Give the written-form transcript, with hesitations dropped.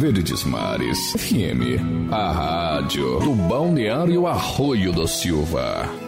Verdes Mares FM, a rádio do Balneário Arroio do Silva.